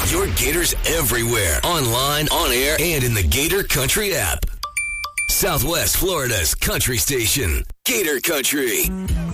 Your Gators everywhere. Online, on air, and in the Gator Country app. Southwest Florida's country station, Gator Country.